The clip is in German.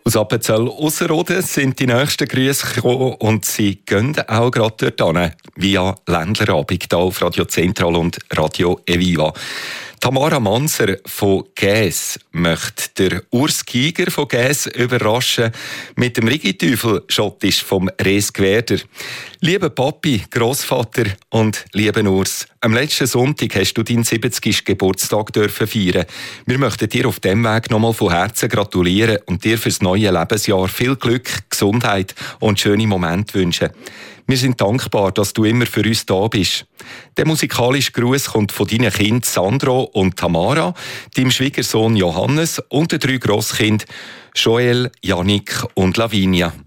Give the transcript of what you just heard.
Aus Appenzell-Ausserrhoden sind die nächsten Grüße gekommen und sie gehen auch gerade dort hin, via Ländlerabend hier auf Radio Zentral und Radio Eviva. Tamara Manser von Gäs möchte der Urs Giger von Gäs überraschen mit dem Rigiteufel Schottisch vom Res Gwerder. Lieber Papi, Grossvater und lieber Urs, am letzten Sonntag hast du deinen 70. Geburtstag feiern. Wir möchten dir auf diesem Weg nochmal von Herzen gratulieren und dir fürs neue Lebensjahr viel Glück, Gesundheit und schöne Momente wünschen. Wir sind dankbar, dass du immer für uns da bist. Der musikalische Gruß kommt von deinen Kindern Sandro und Tamara, deinem Schwiegersohn Johannes und den 3 Grosskindern Joel, Jannik und Lavinia.